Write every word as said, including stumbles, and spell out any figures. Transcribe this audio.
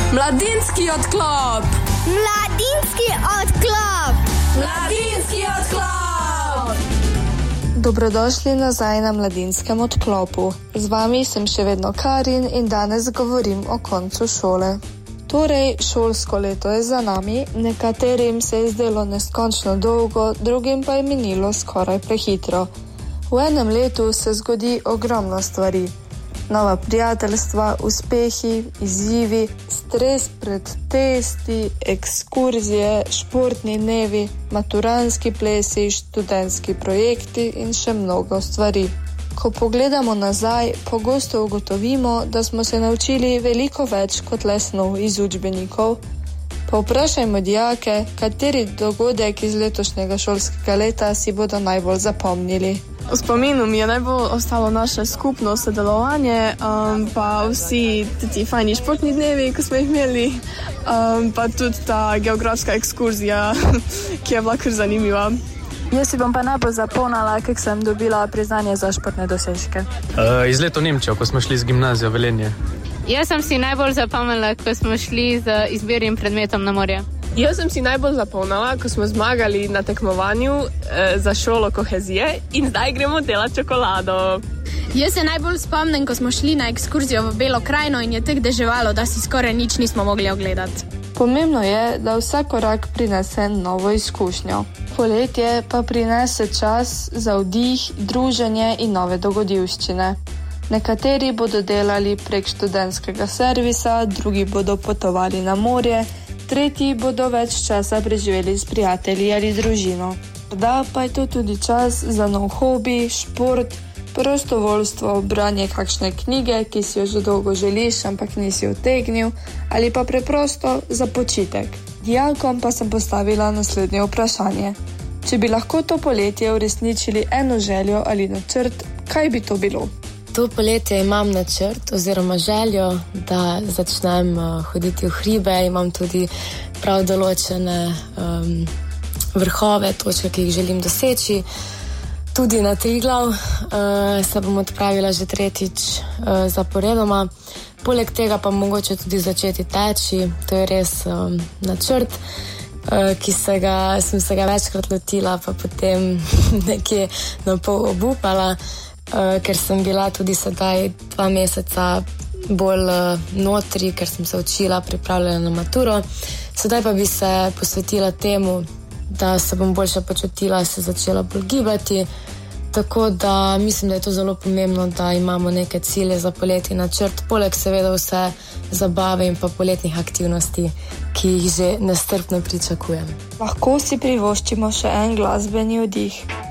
Mladinski odklop. Mladinski odklop. Mladinski odklop. Dobrodošli nazaj na Mladinskem odklopu. Z vami sem še vedno Karin in danes govorim o koncu šole. Torej, šolsko leto je za nami, nekaterim se je zdelo neskončno dolgo, drugim pa je minilo skoraj prehitro. V enem letu se zgodi ogromno stvari. Nova prijateljstva, uspehi, izzivi, stres pred testi, ekskurzije, športni dnevi, maturanski plesi, študentski projekti in še mnogo stvari. Ko pogledamo nazaj, pogosto ugotovimo, da smo se naučili veliko več kot le snov iz učbenikov. Povprašajmo dijake, kateri dogodek iz letošnjega šolskega leta si bodo najbolj zapomnili. V spominu mi je najbolj ostalo naše skupno sodelovanje, um, pa vsi ti fajni športni dnevi, ko smo jih imeli, um, pa tudi ta geografska ekskurzija, ki je bila kar zanimiva. Jaz si bom pa najbolj zapomnila, kako sem dobila priznanje za športne dosežke. Uh, iz leto Nemčijo, ko smo šli z gimnazijo Velenje. Jaz sem si najbolj zapomnila, ko smo šli z izbirnim predmetom na morje. Jaz sem si najbolj zapomnila, ko smo zmagali na tekmovanju eh, za šolo kohezije in zdaj gremo delati čokolado. Jaz se najbolj spomnim, ko smo šli na ekskurzijo v Belo krajino in je tako deževalo, da si skoraj nič nismo mogli ogledati. Pomembno je, da vsak korak prinese novo izkušnjo. Poletje pa prinese čas za vdih, druženje in nove dogodivščine. Nekateri bodo delali prek študentskega servisa, drugi bodo potovali na morje, tretji bodo več časa preživeli s prijatelji ali družino. Da pa je to tudi čas za nov hobi, šport, prostovoljstvo, branje kakšne knjige, ki si jo že dolgo želiš, ampak nisi utegnil, ali pa preprosto za počitek. Dijakom pa sem postavila naslednje vprašanje. Če bi lahko to poletje uresničili eno željo ali načrt, kaj bi to bilo? To poletje imam načrt oziroma željo, da začnem uh, hoditi v hribe. Imam tudi prav določene um, vrhove, točke, ki jih želim doseči. Tudi na Triglav uh, se bom odpravila že tretjič uh, zaporedoma. Poleg tega pa mogoče tudi začeti teči. To je res um, načrt, uh, ki se ga, sem se ga večkrat lotila, pa potem nekje na pol obupala. Uh, ker sem bila tudi sedaj dva meseca bolj uh, notri, ker sem se učila, pripravljala na maturo. Sedaj pa bi se posvetila temu, da se bom boljše počutila, se začela bolj gibati. Tako da mislim, da je to zelo pomembno, da imamo neke cilje za poletni načrt, poleg seveda vse zabave in pa poletnih aktivnosti, ki jih že nestrpno pričakujem. Lahko si privoščimo še en glasbeni oddih.